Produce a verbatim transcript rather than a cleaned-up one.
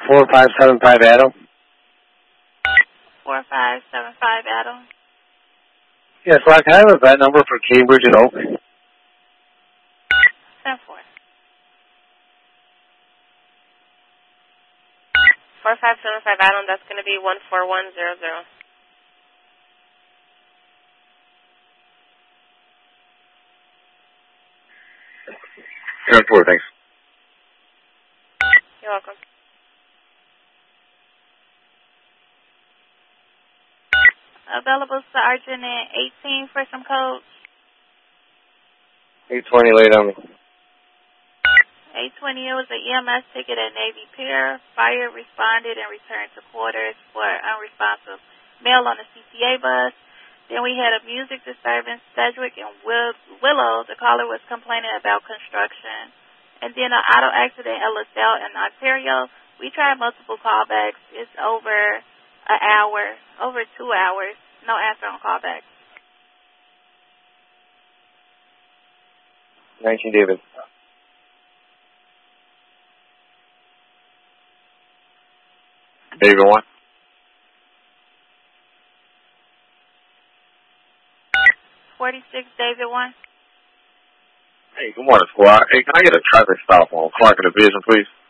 four five seven five Adam. four five seven five Adam. Yes, Rock, can I have a vet number for Cambridge and Oak? ten four. four five seven five Adam, that's going to be one four one zero zero. ten four, thanks. You're welcome. Available Sergeant in eighteen for some codes. eight twenty, late on me. eight twenty, it was an E M S ticket at Navy Pier. Fire responded and returned to quarters for unresponsive male on the C T A bus. Then we had a music disturbance, Sedgwick and Will- Willow. The caller was complaining about construction. And then an auto accident at LaSalle in Ontario. We tried multiple callbacks. It's over an hour, over two hours. No answer on callback. nineteen, David. David one. forty-six, David one. Hey, good morning, squad. Hey, can I get a traffic stop on Clark and Division, please?